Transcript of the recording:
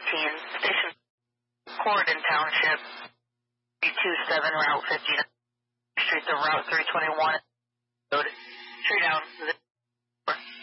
Station Corridon Township, 327 Route 50 Street to Route 321.